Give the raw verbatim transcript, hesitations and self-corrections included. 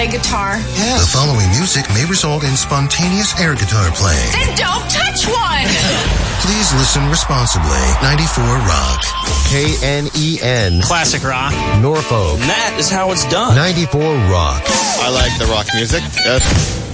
play guitar? Yeah. The following music may result in spontaneous air guitar playing. Then don't touch one! Please listen responsibly. ninety-four Rock. K N E N. Classic rock. Norfolk. And that is how it's done. ninety-four Rock. I like the rock music. Yes.